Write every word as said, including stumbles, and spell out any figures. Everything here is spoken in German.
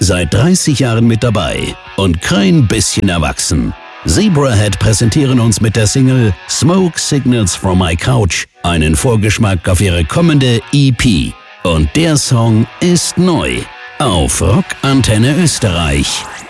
Seit dreißig Jahren mit dabei und kein bisschen erwachsen. Zebrahead präsentieren uns mit der Single Smoke Signals from My Couch einen Vorgeschmack auf ihre kommende E P. Und der Song ist neu auf Rock Antenne Österreich.